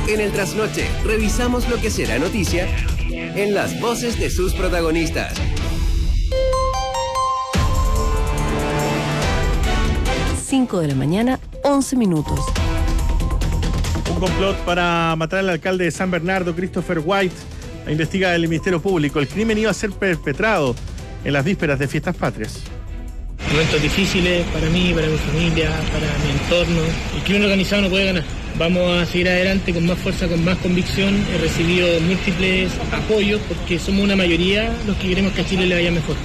En el Trasnoche, revisamos lo que será noticia en las voces de sus protagonistas. 5 de la mañana, 11 minutos. Un complot para matar al alcalde de San Bernardo, Christopher White, investiga el Ministerio Público. El crimen iba a ser perpetrado en las vísperas de fiestas patrias. Momentos difíciles para mí, para mi familia, para mi entorno. El crimen organizado no puede ganar. Vamos a seguir adelante con más fuerza, con más convicción. He recibido múltiples apoyos porque somos una mayoría los que queremos que a Chile le vaya mejor.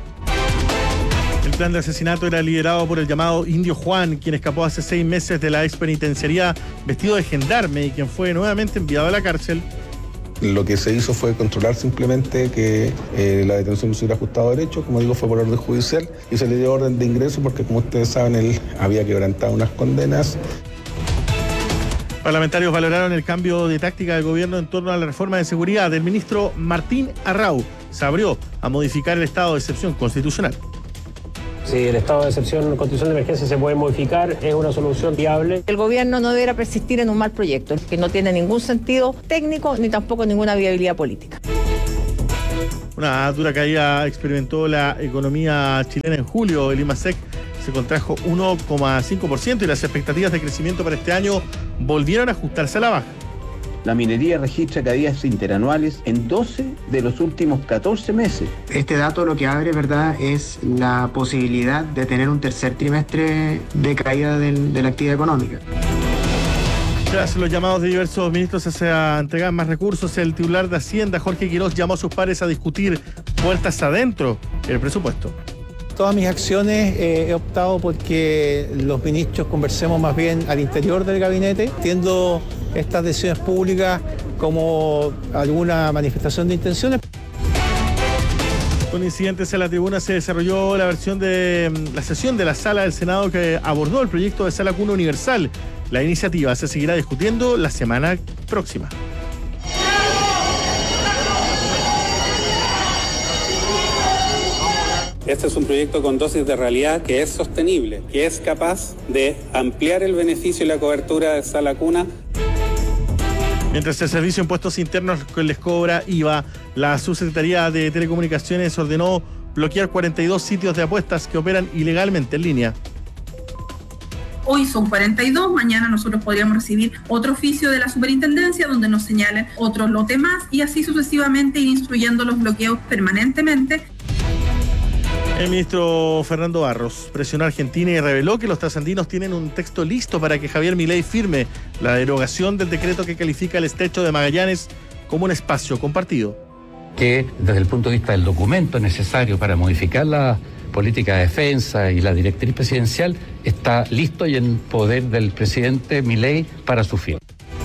El plan de asesinato era liderado por el llamado Indio Juan, quien escapó hace 6 meses de la ex penitenciaría vestido de gendarme y quien fue nuevamente enviado a la cárcel. Lo que se hizo fue controlar simplemente que la detención se hubiera ajustado a derecho, como digo, fue por orden judicial, y se le dio orden de ingreso porque, como ustedes saben, él había quebrantado unas condenas. Parlamentarios valoraron el cambio de táctica del gobierno en torno a la reforma de seguridad. El ministro Martín Arrau se abrió a modificar el estado de excepción constitucional. Si el estado de excepción constitucional de emergencia se puede modificar, es una solución viable. El gobierno no deberá persistir en un mal proyecto, que no tiene ningún sentido técnico ni tampoco ninguna viabilidad política. Una dura caída experimentó la economía chilena en julio. El IMASEC se contrajo 1,5% y las expectativas de crecimiento para este año volvieron a ajustarse a la baja. La minería registra caídas interanuales en 12 de los últimos 14 meses. Este dato lo que abre, ¿verdad?, es la posibilidad de tener un tercer trimestre de caída de la actividad económica. Tras los llamados de diversos ministros a entregar más recursos, el titular de Hacienda, Jorge Quiroz, llamó a sus pares a discutir puertas adentro el presupuesto. Todas mis acciones he optado porque los ministros conversemos más bien al interior del gabinete, entiendo estas decisiones públicas como alguna manifestación de intenciones. Con incidentes en la tribuna se desarrolló la sesión de la Sala del Senado que abordó el proyecto de Sala Cuna Universal. La iniciativa se seguirá discutiendo la semana próxima. Este es un proyecto con dosis de realidad que es sostenible, que es capaz de ampliar el beneficio y la cobertura de Sala Cuna. Mientras el Servicio de Impuestos Internos les cobra IVA, la Subsecretaría de Telecomunicaciones ordenó bloquear 42 sitios de apuestas que operan ilegalmente en línea. Hoy son 42, mañana nosotros podríamos recibir otro oficio de la superintendencia donde nos señalen otro lote más y así sucesivamente ir instruyendo los bloqueos permanentemente. El ministro Fernando Barros presionó a Argentina y reveló que los trasandinos tienen un texto listo para que Javier Milei firme la derogación del decreto que califica el estrecho de Magallanes como un espacio compartido. Que desde el punto de vista del documento necesario para modificar la política de defensa y la directriz presidencial está listo y en poder del presidente Milei para su firma.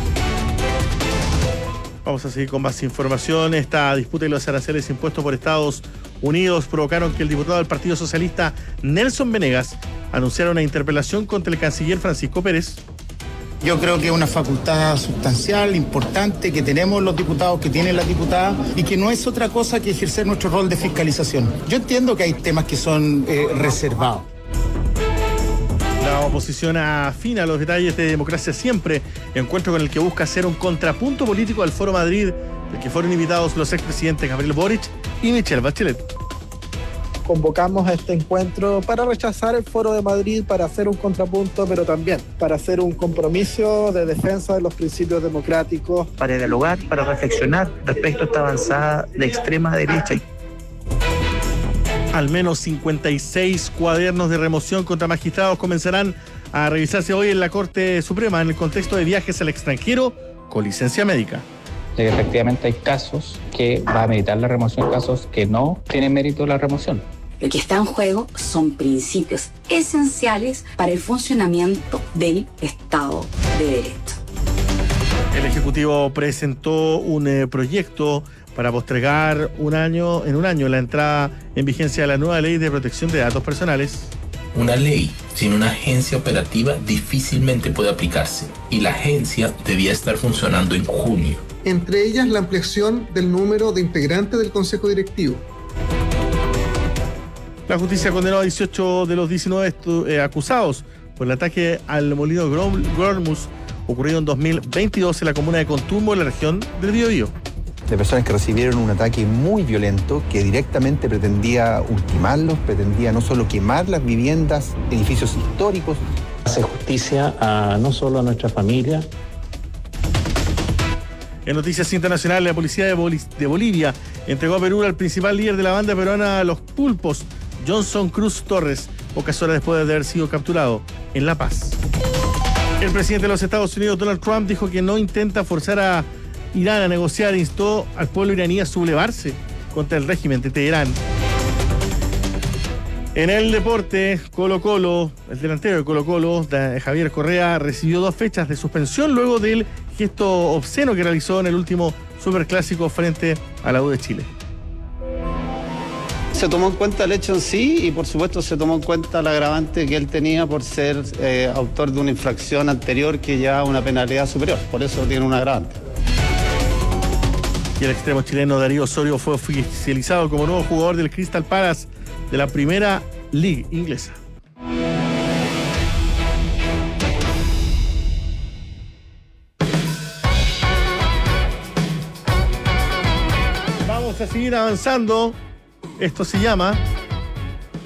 Vamos a seguir con más información. Esta disputa y los aranceles impuestos por Estados Unidos provocaron que el diputado del Partido Socialista, Nelson Venegas, anunciara una interpelación contra el canciller Francisco Pérez. Yo creo que es una facultad sustancial, importante, que tenemos los diputados, que tienen las diputadas, y que no es otra cosa que ejercer nuestro rol de fiscalización. Yo entiendo que hay temas que son reservados. La oposición afina los detalles de Democracia Siempre, encuentro con el que busca hacer un contrapunto político al Foro Madrid, del que fueron invitados los expresidentes Gabriel Boric y Michelle Bachelet. Convocamos a este encuentro para rechazar el Foro de Madrid, para hacer un contrapunto, pero también para hacer un compromiso de defensa de los principios democráticos. Para dialogar, para reflexionar respecto a esta avanzada de extrema derecha. Al menos 56 cuadernos de remoción contra magistrados comenzarán a revisarse hoy en la Corte Suprema en el contexto de viajes al extranjero con licencia médica. Efectivamente hay casos que va a meditar la remoción, casos que no tienen mérito la remoción. Lo que está en juego son principios esenciales para el funcionamiento del Estado de Derecho. El Ejecutivo presentó un proyecto para postergar en un año la entrada en vigencia de la nueva ley de protección de datos personales. Una ley sin una agencia operativa difícilmente puede aplicarse y la agencia debía estar funcionando en junio. Entre ellas la ampliación del número de integrantes del Consejo Directivo. La justicia condenó a 18 de los 19 acusados por el ataque al molino Gormus ocurrido en 2022 en la comuna de Contumbo, en la región del Biobío. De personas que recibieron un ataque muy violento que directamente pretendía ultimarlos, pretendía no solo quemar las viviendas, edificios históricos. Hace justicia no solo a nuestra familia. En noticias internacionales, la policía de Bolivia entregó a Perú al principal líder de la banda peruana Los Pulpos, Johnson Cruz Torres, pocas horas después de haber sido capturado en La Paz. El presidente de los Estados Unidos, Donald Trump, dijo que no intenta forzar a Irán a negociar e instó al pueblo iraní a sublevarse contra el régimen de Teherán. En el deporte, Colo-Colo, el delantero de Colo-Colo, Javier Correa, recibió 2 fechas de suspensión luego del gesto obsceno que realizó en el último superclásico frente a la U de Chile. Se tomó en cuenta el hecho en sí y por supuesto se tomó en cuenta el agravante que él tenía por ser autor de una infracción anterior que lleva una penalidad superior, por eso tiene un agravante. Y el extremo chileno Darío Osorio fue oficializado como nuevo jugador del Crystal Palace de la Primera League inglesa. Vamos a seguir avanzando. Esto se llama